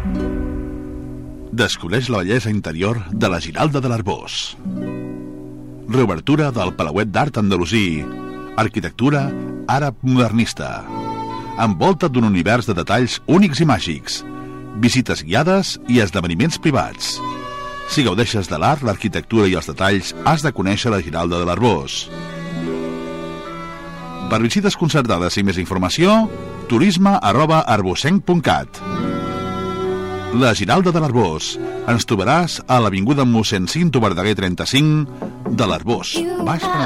Descobreix la bellesa interior de la Giralda de l'Arboç. Reobertura del Palauet d'Art Andalusí. Arquitectura àrab modernista. Envolta't d'un univers de detalls únics i màgics. Visites guiades i esdeveniments privats. Si gaudeixes de l'art, l'arquitectura i els detalls, has de conèixer la Giralda de l'Arboç. Per visites concertades i més informació, turisme@arbocenc.cat. La Giralda de l'Arboç. Ens trobaràs a l'avinguda Mossèn Cinto Verdaguer 35 de l'Arboç, Baix Penedès.